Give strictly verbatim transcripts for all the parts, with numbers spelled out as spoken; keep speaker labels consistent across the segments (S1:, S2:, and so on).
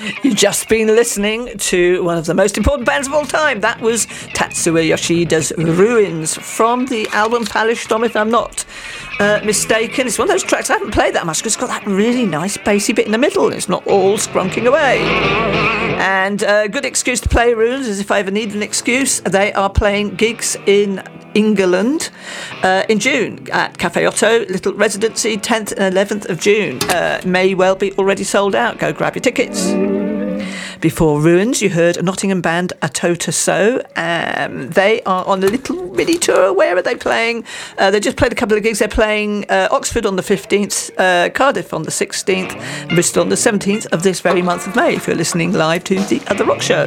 S1: You've just been listening to one of the most important bands of all time. That was Tatsuya Yoshida's Ruins from the album Palace Storm, if I'm not uh, mistaken. It's one of those tracks I haven't played that much because it's got that really nice bassy bit in the middle and it's not all scrunking away. And a good excuse to play Ruins is if I ever need an excuse. They are playing gigs in England uh, in June at Cafe Otto, Little Residency, tenth and eleventh of June. Uh, may well be already sold out. Go grab your tickets. Before Ruins, you heard a Nottingham band, Atota So. Um, they are on a little mini tour. Where are they playing? Uh, they just played a couple of gigs. They're playing uh, Oxford on the fifteenth, uh, Cardiff on the sixteenth, Bristol on the seventeenth of this very month of May, if you're listening live to The Other Rock Show.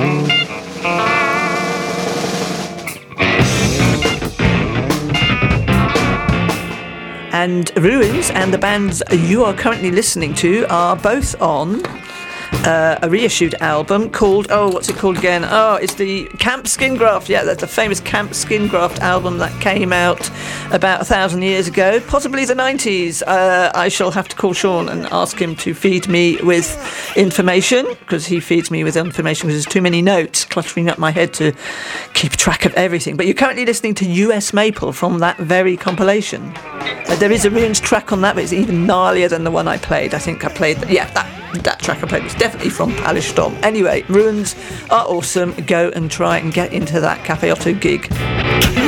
S1: And Ruins and the bands you are currently listening to are both on uh, a reissued album called, oh, what's it called again? Oh, it's the Camp Skingraft. Yeah, that's the famous Camp Skingraft album that came out about a thousand years ago, possibly the nineties. Uh, I shall have to call Sean and ask him to feed me with information, because he feeds me with information because there's too many notes cluttering up my head to keep track of everything. But you're currently listening to U S Maple from that very compilation. Uh, there is a Ruins track on that, but it's even gnarlier than the one I played. I think I played, yeah, that that track I played was definitely from Palace Storm. Anyway, Ruins are awesome. Go and try and get into that Cafe Otto gig.